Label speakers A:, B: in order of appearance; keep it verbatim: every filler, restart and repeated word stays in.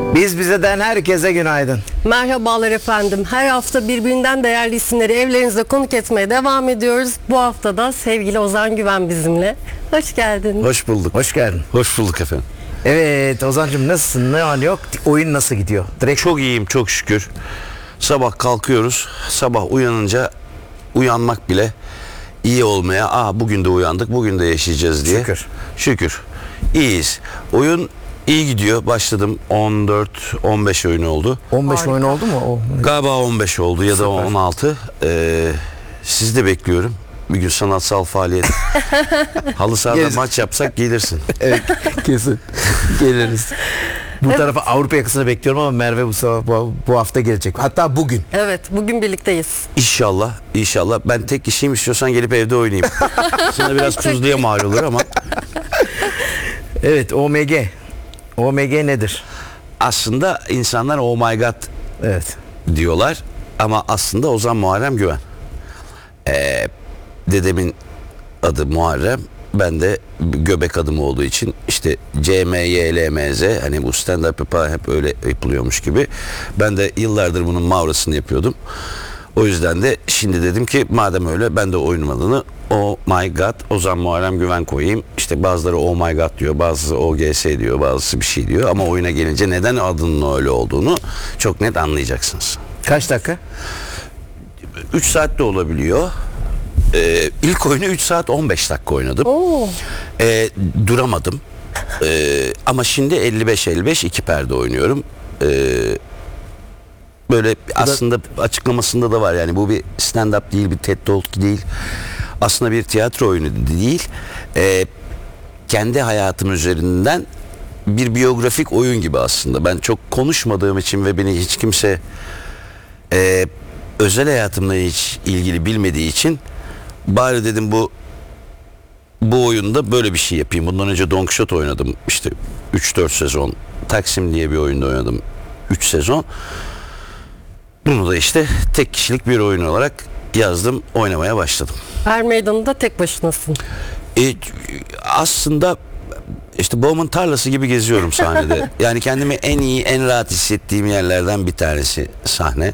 A: Biz bizeden herkese günaydın.
B: Merhabalar efendim. Her hafta birbirinden değerli isimleri evlerinize konuk etmeye devam ediyoruz. Bu hafta da sevgili Ozan Güven bizimle. Hoş geldin.
A: Hoş bulduk. Hoş geldin.
C: Hoş bulduk efendim.
A: Evet Ozan'cığım, nasılsın? Ne var ne yok? Oyun nasıl gidiyor? Direkt
C: Çok iyiyim çok şükür. Sabah kalkıyoruz. Sabah uyanınca uyanmak bile iyi olmaya. Aa bugün de uyandık, bugün de yaşayacağız diye.
A: Şükür.
C: Şükür. İyiyiz. Oyun iyi gidiyor. Başladım. on dört on beş oyun oldu.
A: on beş
B: Harika.
A: oyun oldu mu? O.
C: Galiba on beş oldu ya da
A: Süper.
C: on altı. Ee, sizi de bekliyorum. Bir gün sanatsal faaliyet. Halı sahada
A: Geliriz.
C: maç yapsak gelirsin.
A: Evet, kesin. Geliriz. Bu tarafa Avrupa yakasını bekliyorum ama Merve bu, sabah- bu, bu hafta gelecek. Hatta bugün.
B: Evet, bugün birlikteyiz.
C: İnşallah, inşallah. Ben tek kişiyim, istiyorsan gelip evde oynayayım. Sana biraz tuzluya mal olur ama
A: Evet, O M G. O M G nedir?
C: aslında insanlar oh my god
A: Evet.
C: diyorlar ama aslında Ozan Muharrem Güven. Ee, dedemin adı Muharrem. Ben de göbek adım olduğu için işte C M Y L M Z, hani bu stand up yapar hep öyle yapılıyormuş gibi. Ben de yıllardır bunun mavrasını yapıyordum. O yüzden de şimdi dedim ki madem öyle ben de oyunun adını Oh My God Ozan Muharrem Güven koyayım. İşte bazıları Oh My God diyor, bazısı O G S diyor, bazısı bir şey diyor. Ama oyuna gelince neden adının öyle olduğunu çok net anlayacaksınız.
A: Kaç dakika?
C: üç saat de olabiliyor. Ee, ilk oyunu üç saat on beş dakika oynadım.
B: Oo.
C: Ee, duramadım. Ee, ama şimdi elli beş elli beş iki perde oynuyorum. Ee, böyle aslında açıklamasında da var, yani bu bir stand up değil, bir TED Talk değil. Aslında bir tiyatro oyunu değil. Ee, kendi hayatım üzerinden bir biyografik oyun gibi aslında. Ben çok konuşmadığım için ve beni hiç kimse e, özel hayatımla hiç ilgili bilmediği için bari dedim bu bu oyunda böyle bir şey yapayım. Bundan önce Don Quixote oynadım. İşte üç dört sezon. Taksim diye bir oyunda oynadım. üç sezon. Bunu da işte tek kişilik bir oyun olarak yazdım. Oynamaya başladım.
B: Er Meydanı'nda tek başınasın.
C: E, aslında işte babamın tarlası gibi geziyorum sahnede. Yani kendimi en iyi, en rahat hissettiğim yerlerden bir tanesi sahne.